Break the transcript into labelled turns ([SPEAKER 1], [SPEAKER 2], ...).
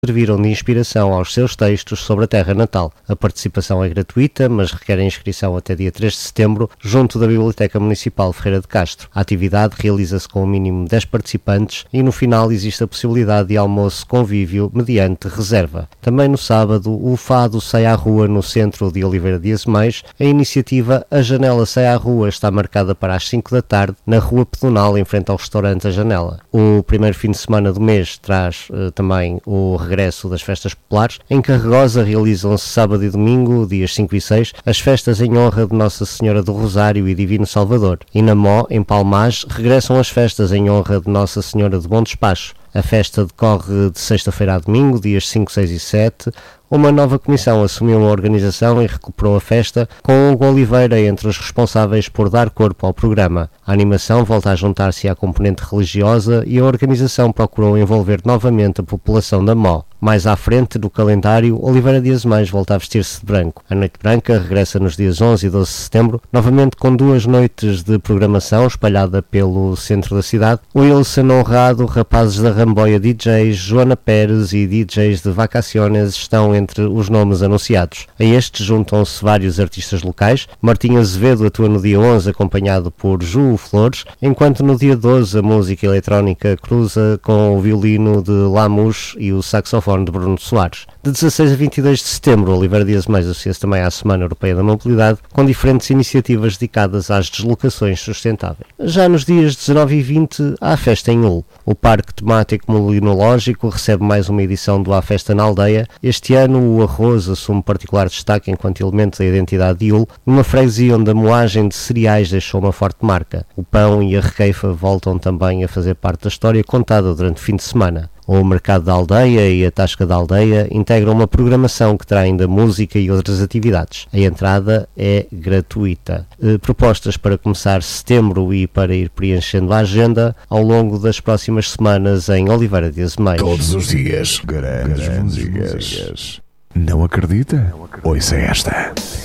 [SPEAKER 1] serviram de inspiração aos seus textos sobre a terra natal. A participação é gratuita, mas requer a inscrição até dia 3 de setembro, junto da Biblioteca Municipal Ferreira de Castro. A atividade realiza-se com o mínimo 10 participantes e no final existe a possibilidade de almoço convívio mediante reserva. Também no sábado, o Fado Sai à Rua no centro de Oliveira de Azemais. A iniciativa A Janela Sai à Rua está marcada para as 5 da tarde na Rua Pedonal, em frente ao restaurante A Janela. O primeiro fim de semana do mês traz também o regresso das festas populares. Em Carregosa realizam-se sábado e domingo, dias 5 e 6, as festas em honra de Nossa Senhora do Rosário e Divino Salvador. E na Mó, em Palmage, regressam as festas em honra de Nossa Senhora de Bom Despacho. A festa decorre de sexta-feira a domingo, dias 5, 6 e 7. Uma nova comissão assumiu a organização e recuperou a festa, com Hugo Oliveira entre os responsáveis por dar corpo ao programa. A animação volta a juntar-se à componente religiosa e a organização procurou envolver novamente a população da Mó. Mais à frente do calendário, Oliveira de Azemais volta a vestir-se de branco. A Noite Branca regressa nos dias 11 e 12 de setembro, novamente com 2 noites de programação espalhada pelo centro da cidade. Wilson Honrado, Rapazes da Ramboia DJs, Joana Pérez e DJs de Vacaciones estão entre os nomes anunciados. A estes juntam-se vários artistas locais. Martim Azevedo atua no dia 11 acompanhado por Ju Flores, enquanto no dia 12 a música eletrónica cruza com o violino de Lamus e o saxofone de Bruno Soares. De 16 a 22 de setembro, Oliveira de Azemais associa-se também à Semana Europeia da Mobilidade, com diferentes iniciativas dedicadas às deslocações sustentáveis. Já nos dias 19 e 20, há a festa em Hull. O Parque Temático Molinológico recebe mais uma edição do A Festa na Aldeia. Este ano, o arroz assume particular destaque enquanto elemento da identidade de Hull, numa freguesia onde a moagem de cereais deixou uma forte marca. O pão e a requeifa voltam também a fazer parte da história contada durante o fim de semana. O Mercado da Aldeia e a Tasca da Aldeia integram uma programação que terá ainda música e outras atividades. A entrada é gratuita. Propostas para começar setembro e para ir preenchendo a agenda ao longo das próximas semanas em Oliveira de Azemais.
[SPEAKER 2] Todos os dias, grandes músicas. Não acredita? Ouça esta.